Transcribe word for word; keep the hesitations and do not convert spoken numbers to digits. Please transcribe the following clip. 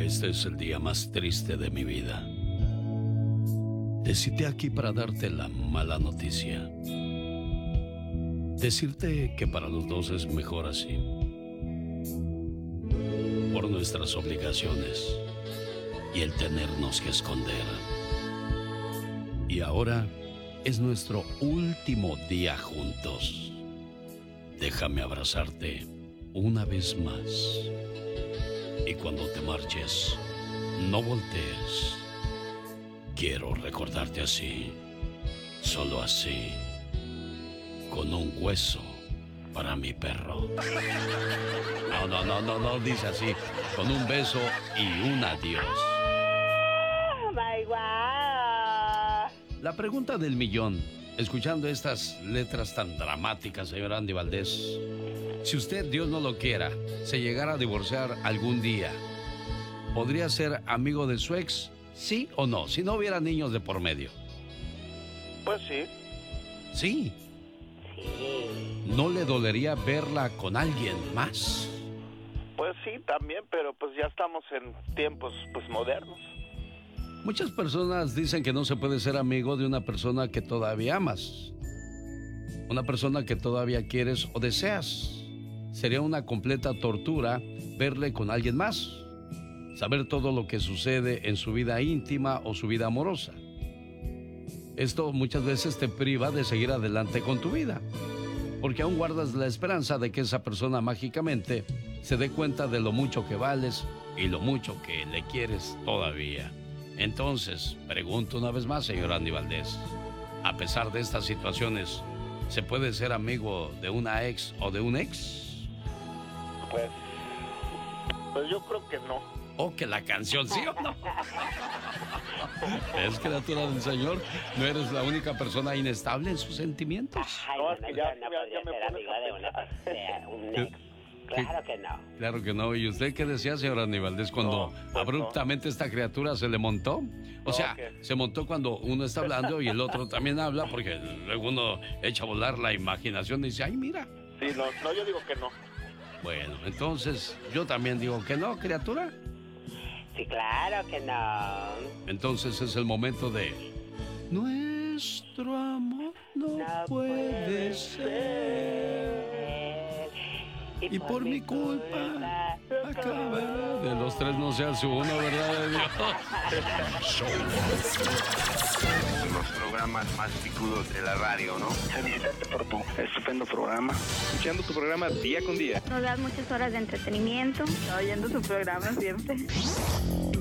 Este es el día más triste de mi vida. Te cité aquí para darte la mala noticia. Decirte que para los dos es mejor así. Por nuestras obligaciones y el tenernos que esconder. Y ahora es nuestro último día juntos. Déjame abrazarte una vez más. Y cuando te marches, no voltees. Quiero recordarte así, solo así, con un hueso para mi perro. No, no, no, no, no dice así, con un beso y un adiós. Oh my God. La pregunta del millón, escuchando estas letras tan dramáticas, señor Andy Valdés. Si usted, Dios no lo quiera, se llegara a divorciar algún día, ¿podría ser amigo de su ex? ¿Sí o no? Si no hubiera niños de por medio. Pues sí. ¿Sí? Sí. ¿No le dolería verla con alguien más? Pues sí, también, pero pues ya estamos en tiempos pues modernos. Muchas personas dicen que no se puede ser amigo de una persona que todavía amas. Una persona que todavía quieres o deseas. Sería una completa tortura verle con alguien más. Saber todo lo que sucede en su vida íntima o su vida amorosa. Esto muchas veces te priva de seguir adelante con tu vida, porque aún guardas la esperanza de que esa persona mágicamente se dé cuenta de lo mucho que vales y lo mucho que le quieres todavía. Entonces, pregunto una vez más, señor Andy Valdés, a pesar de estas situaciones, ¿se puede ser amigo de una ex o de un ex? Pues, pues yo creo que no. ¿O que la canción, sí o no? ¿Es criatura del Señor? ¿No eres la única persona inestable en sus sentimientos? Ay, No, no, es que no, ya- no ya- podría ya me ser pones amigo a de una pensar. persona, un ex. Claro que no. Claro que no. ¿Y usted qué decía, señor Aníbaldez, cuando No, pues abruptamente esta criatura se le montó? O No, sea, ¿qué? se montó cuando uno está hablando y el otro también habla, porque luego uno echa a volar la imaginación y dice, ay, mira. Sí, no, no, yo digo que no. Bueno, entonces yo también digo que no, criatura. Sí, claro que no. Entonces es el momento de... Nuestro amor no, No puede puede ser. Y por mi culpa acabará. De los tres no se hace uno, ¿verdad de Dios? Los programas más picudos de la radio, ¿no? Felicitarte por tu estupendo programa. Escuchando tu programa día con día. Nos das muchas horas de entretenimiento. Oyendo su programa siempre.